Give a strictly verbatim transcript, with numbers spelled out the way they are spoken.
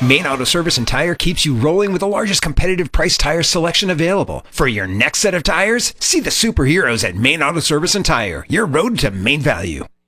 Main Auto Service and Tire keeps you rolling with the largest competitive price tire selection available. For your next set of tires, see the superheroes at Main Auto Service and Tire, your road to main value.